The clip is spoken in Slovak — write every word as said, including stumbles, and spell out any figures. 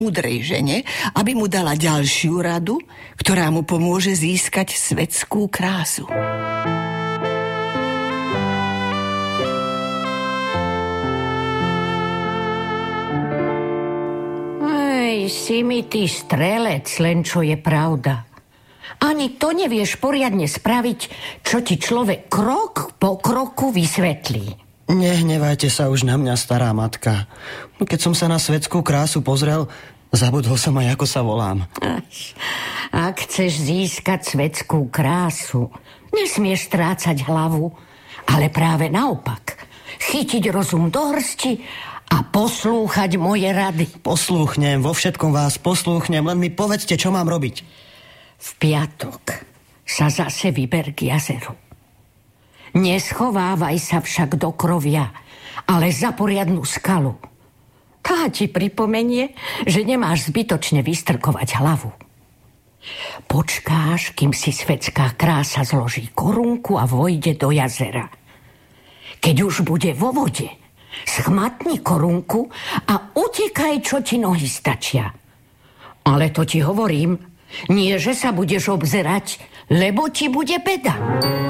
múdrej žene, aby mu dala ďalšiu radu, ktorá mu pomôže získať svetskú krásu. Ej, si mi ty strelec, len čo je pravda. Ani to nevieš poriadne spraviť, čo ti človek krok po kroku vysvetlí. Nehnevajte sa už na mňa, stará matka. Keď som sa na svetskú krásu pozrel, zabudol som aj, ako sa volám. Ak chceš získať svetskú krásu, nesmieš strácať hlavu, ale práve naopak. Chytiť rozum do hrsti a poslúchať moje rady. Poslúchnem, vo všetkom vás poslúchnem, len mi povedzte, čo mám robiť. V piatok sa zase vyber k jazeru. Neschovávaj sa však do krovia, ale za poriadnu skalu. Tá ti pripomenie, že nemáš zbytočne vystrkovať hlavu. Počkáš, kým si svetská krása zloží korunku a vojde do jazera. Keď už bude vo vode, schmatni korunku a utekaj, čo ti nohy stačia. Ale to ti hovorím, nie, že sa budeš obzerať, lebo ti bude beda.